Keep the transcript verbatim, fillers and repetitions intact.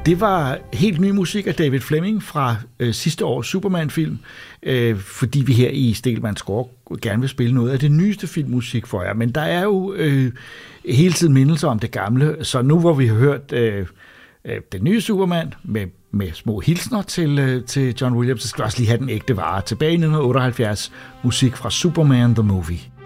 Det var helt ny musik af David Fleming fra øh, sidste års Superman-film, øh, fordi vi her i Stegelmanns Score gerne vil spille noget af det nyeste filmmusik for jer. Men der er jo øh, hele tiden mindelser om det gamle, så nu hvor vi har hørt øh, øh, den nye Superman med, med små hilsner til, øh, til John Williams, så skal vi også lige have den ægte vare. Tilbage i nitten otteoghalvfjerds, musik fra Superman the Movie.